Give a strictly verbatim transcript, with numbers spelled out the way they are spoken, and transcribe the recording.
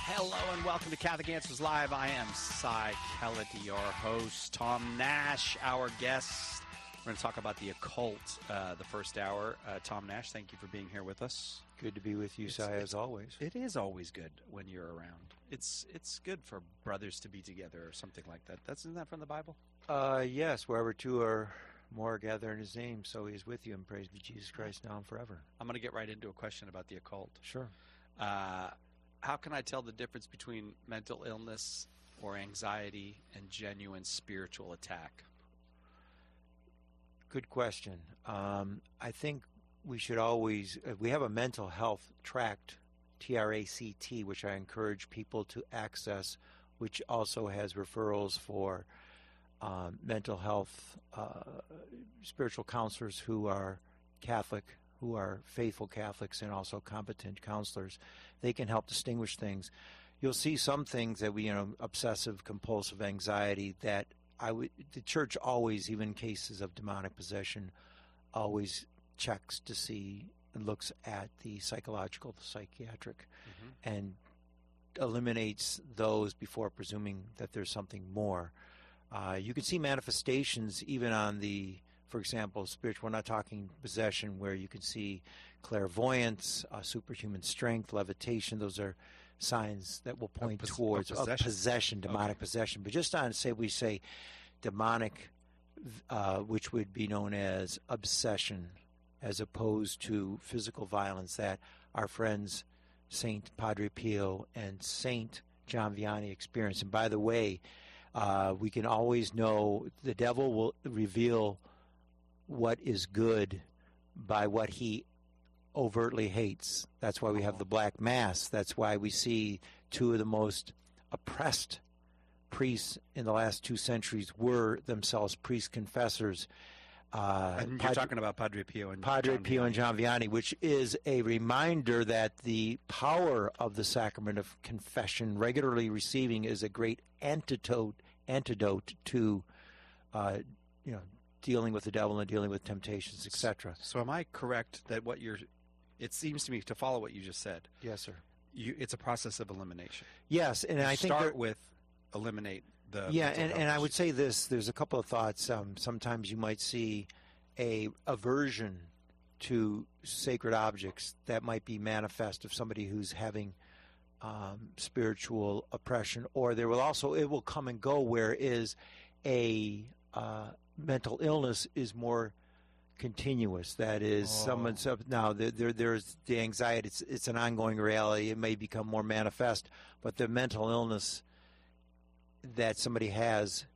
Hello and welcome to Catholic Answers Live. I am Cy Kellett, your host. Tom Nash, our guest. We're going to talk about the occult uh, the first hour. Uh, Tom Nash, thank you for being here with us. Good to be with you, Cy, as always. It is always good when you're around. It's it's good for brothers to be together or something like that. That's, isn't that from the Bible? Uh, yes, wherever two or more gather in his name, so he is with you, and praise be Jesus Christ now and forever. I'm going to get right into a question about the occult. Sure. Uh, how can I tell the difference between mental illness or anxiety and genuine spiritual attack? Good question. Um, I think we should always, uh, we have a mental health tract, T R A C T, which I encourage people to access, which also has referrals for um, mental health, uh, spiritual counselors who are Catholic, who are faithful Catholics and also competent counselors. They can help distinguish things. You'll see some things that we, you know, obsessive compulsive anxiety that I would, the church always, even in cases of demonic possession, always checks to see and looks at the psychological, the psychiatric, mm-hmm. and eliminates those before presuming that there's something more. Uh, you can see manifestations even on the, for example, spiritual, we're not talking possession, where you can see clairvoyance, uh, superhuman strength, levitation. Those are signs that will point pos- towards possession. A possession, demonic okay. possession. But just on, say, we say demonic, uh, which would be known as obsession, as opposed to physical violence that our friends Saint Padre Pio and Saint John Vianney experienced. And by the way, uh, we can always know the devil will reveal what is good by what he overtly hates. That's why we have the Black Mass. That's why we see two of the most oppressed priests in the last two centuries were themselves priest confessors. Uh, and you're Padre, talking about Padre Pio and Padre John Pio Vianney. and John Vianney, which is a reminder that the power of the sacrament of confession, regularly receiving, is a great antidote antidote to, uh, you know, dealing with the devil and dealing with temptations, et cetera. So, so am I correct that what you're, it seems to me, to follow what you just said, Yes, sir. you, it's a process of elimination. Yes, and you I think start there, with eliminate the yeah, mental and, health and I would issues. say this, there's a couple of thoughts. Um, sometimes you might see a aversion to sacred objects that might be manifest of somebody who's having um, spiritual oppression, or there will also, it will come and go, where is a uh, mental illness is more continuous. That is, Oh. someone's up now. There, there, there's the anxiety. It's, it's an ongoing reality. It may become more manifest, but the mental illness that somebody has